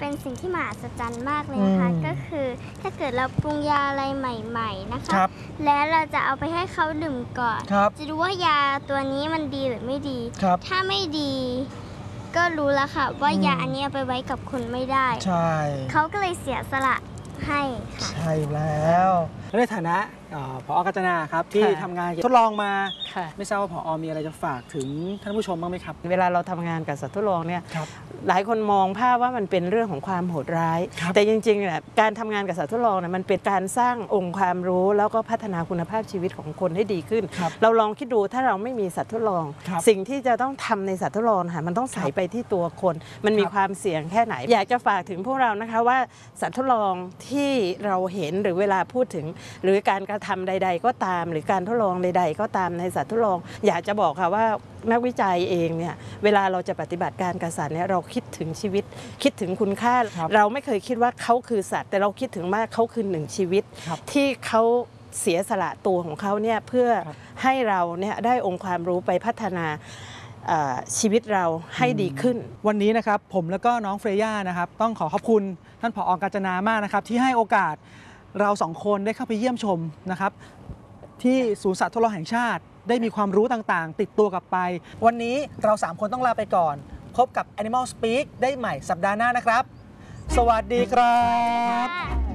เป็นสิ่งที่มหัศจรรย์มากเลยนะคะก็คือถ้าเกิดเราปรุงยาอะไรใหม่ๆนะคะแล้วเราจะเอาไปให้เขาดื่มก่อนจะดูว่ายาตัวนี้มันดีหรือไม่ดีถ้าไม่ดีก็รู้แล้วค่ะว่ายาอันนี้เอาไปไว้กับคนไม่ได้ใช่เขาก็เลยเสียสละให้ค่ะใช่แล้วในฐานะผอ.กาญจนาครับที่ทำงานทดลองมาไม่ทราบว่าผอ.มีอะไรจะฝากถึงท่านผู้ชมบ้างไหมครับเวลาเราทำงานกับสัตว์ทดลองเนี่ยหลายคนมองภาพว่ามันเป็นเรื่องของความโหดร้ายแต่จริงๆเนี่ยการทำงานกับสัตว์ทดลองเนี่ยมันเป็นการสร้างองค์ความรู้แล้วก็พัฒนาคุณภาพชีวิตของคนให้ดีขึ้นเราลองคิดดูถ้าเราไม่มีสัตว์ทดลองสิ่งที่จะต้องทำในสัตว์ทดลองค่ะมันต้องใส่ไปที่ตัวคนมันมีความเสี่ยงแค่ไหนอยากจะฝากถึงพวกเรานะคะว่าสัตว์ทดลองที่เราเห็นหรือเวลาพูดถึงหรือการกระทำใดๆก็ตามหรือการทดลองใดๆก็ตามในสัตว์ทดลองอยากจะบอกค่ะว่านักวิจัยเองเนี่ยเวลาเราจะปฏิบัติการกับสัตว์เนี่ยเราคิดถึงชีวิตคิดถึงคุณค่าเราไม่เคยคิดว่าเขาคือสัตว์แต่เราคิดถึงว่าเขาคือหนึ่งชีวิตที่เขาเสียสละตัวของเขาเนี่ยเพื่อให้เราเนี่ยได้องค์ความรู้ไปพัฒนาชีวิตเราให้ดีขึ้นวันนี้นะครับผมแล้วก็น้องเฟรย่านะครับต้องขอบคุณท่านผอ.กาญจนามากนะครับที่ให้โอกาสเราสองคนได้เข้าไปเยี่ยมชมนะครับที่ศูนย์สัตว์ทดลองแห่งชาติได้มีความรู้ต่างๆติดตัวกลับไปวันนี้เรา3คนต้องลาไปก่อนพบกับ Animal Speak ได้ใหม่สัปดาห์หน้านะครับสวัสดีครับ